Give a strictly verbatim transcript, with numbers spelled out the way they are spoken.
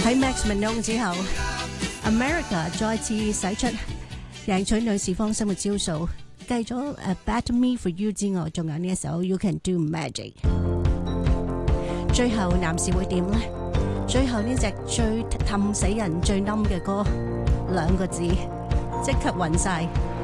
喺 Max Malone 之後 ，America 再次使出贏取女士芳心嘅招數，繼咗誒 Better Me For You 之外，仲有呢一首 You Can Do Magic。最後男士會點呢？最後呢隻最氹死人、最冧嘅歌，兩個字即刻暈晒。